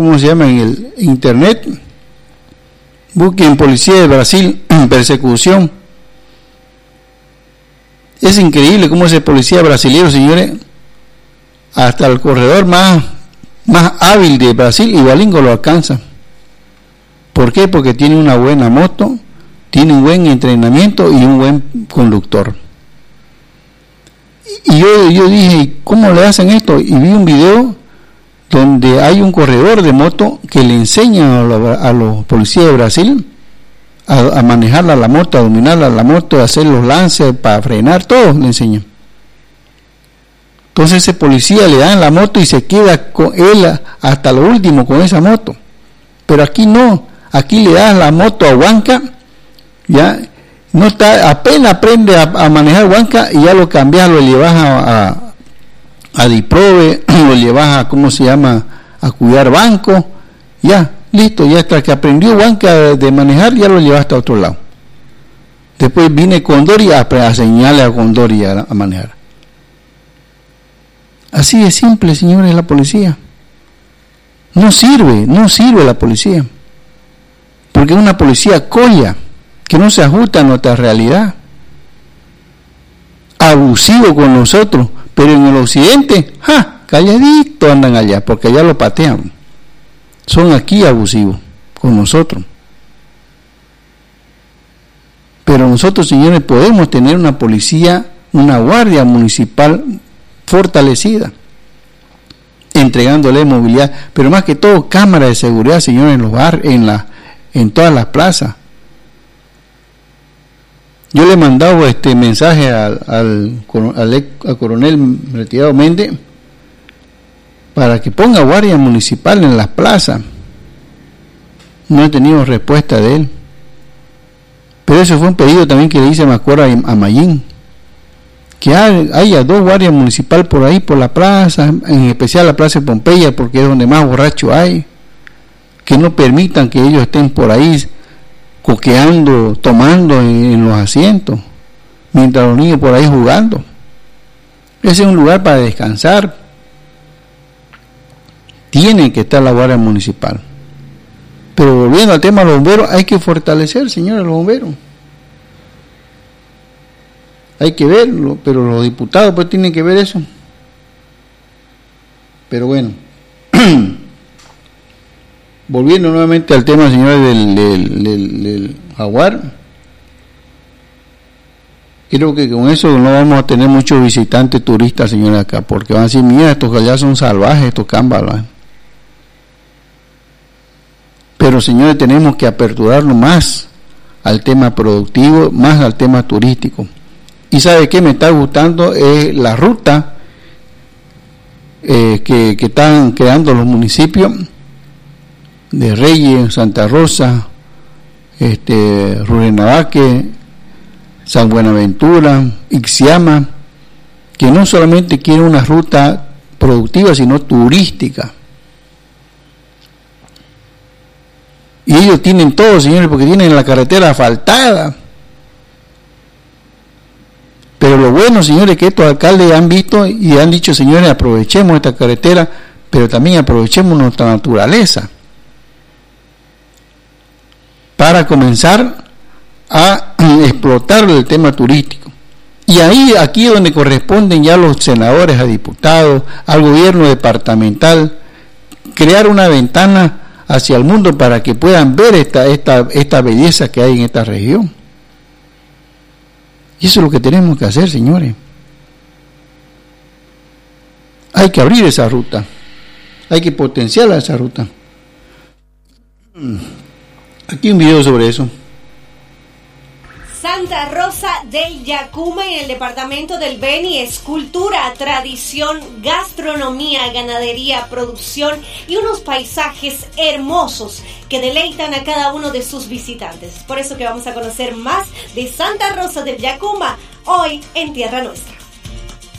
¿cómo se llama? En el internet. Busquen Policía de Brasil en persecución. Es increíble cómo ese policía brasileño, señores, hasta el corredor más hábil de Brasil, igualingo lo alcanza. ¿Por qué? Porque tiene una buena moto, tiene un buen entrenamiento y un buen conductor. Y yo dije, ¿cómo le hacen esto? Y vi un video donde hay un corredor de moto que le enseña a los policías de Brasil a manejar la moto, a dominar la moto, a hacer los lances para frenar, todo le enseñan. Entonces ese policía le dan la moto y se queda con él hasta lo último con esa moto. Pero aquí no, aquí le das la moto a Huanca, ya no está, apenas aprende a manejar Huanca y ya lo cambias, lo llevas a Diprove, lo llevas a, ¿cómo se llama?, a cuidar banco, ya, listo, ya hasta que aprendió Huanca de manejar, ya lo llevaste a otro lado. Después viene Condori a enseñarle a Condori a manejar. Así de simple, señores, la policía. No sirve la policía. Porque es una policía colla, que no se ajusta a nuestra realidad. Abusivo con nosotros, pero en el occidente, calladito andan allá, porque allá lo patean. Son aquí abusivos con nosotros. Pero nosotros, señores, podemos tener una policía, una guardia municipal fortalecida, entregándole movilidad, pero más que todo cámaras de seguridad, señores, en los barrios, en todas las plazas. Yo le he mandado este mensaje al coronel retirado Méndez para que ponga guardia municipal en las plazas. No he tenido respuesta de él, pero eso fue un pedido también que le hice, me acuerdo, a Mayín, que haya 2 guardias municipales por ahí, por la plaza, en especial la plaza de Pompeya, porque es donde más borrachos hay, que no permitan que ellos estén por ahí coqueando, tomando en los asientos, mientras los niños por ahí jugando. Ese es un lugar para descansar. Tiene que estar la guardia municipal. Pero volviendo al tema de los bomberos, hay que fortalecer, señores, los bomberos. Hay que verlo, pero los diputados pues tienen que ver eso. Pero bueno, volviendo nuevamente al tema, señores, del jaguar, creo que con eso no vamos a tener muchos visitantes turistas, señores, acá, porque van a decir, mira, estos allá son salvajes, estos cámbalos. Pero, señores, tenemos que aperturarnos más al tema productivo, más al tema turístico. Y ¿sabe qué? Me está gustando la ruta que están creando los municipios de Reyes, Santa Rosa, Rurrenabaque, San Buenaventura, Ixiama, que no solamente quieren una ruta productiva, sino turística. Y ellos tienen todo, señores, porque tienen la carretera asfaltada. Pero lo bueno, señores, que estos alcaldes han visto y han dicho, señores, aprovechemos esta carretera, pero también aprovechemos nuestra naturaleza para comenzar a explotar el tema turístico. Y ahí, aquí es donde corresponden ya los senadores, a diputados, al gobierno departamental, crear una ventana hacia el mundo para que puedan ver esta belleza que hay en esta región. Y eso es lo que tenemos que hacer, señores. Hay que abrir esa ruta, hay que potenciar esa ruta. Aquí un video sobre eso. Santa Rosa del Yacuma, en el departamento del Beni, es cultura, tradición, gastronomía, ganadería, producción y unos paisajes hermosos que deleitan a cada uno de sus visitantes. Por eso que vamos a conocer más de Santa Rosa del Yacuma hoy en Tierra Nuestra.